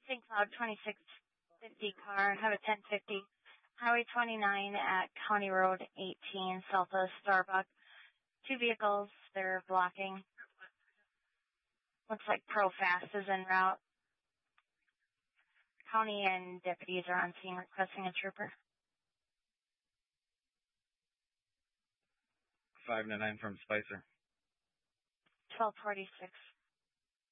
St. Cloud 2650 car, have a 1050. Highway 29 at County Road 18, south of Starbuck. Two vehicles, they're blocking. Looks like ProFast is en route. County and deputies are on scene requesting a trooper. 5 to 9 from Spicer. 1246.